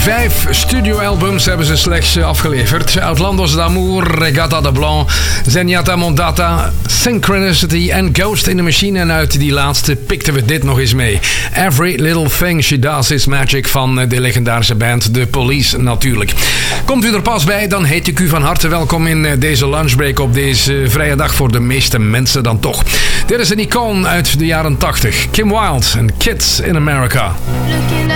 5 studioalbums hebben ze slechts afgeleverd. Outlandos d'Amour, Regatta de Blanc, Zenyatta Mondata, Synchronicity en Ghost in the Machine. En uit die laatste pikten we dit nog eens mee. Every Little Thing She Does Is Magic van de legendarische band The Police natuurlijk. Komt u er pas bij, dan heet ik u van harte welkom in deze lunchbreak op deze vrije dag voor de meeste mensen dan toch. Dit is een icoon uit de jaren 80. Kim Wilde en Kids in America. Looking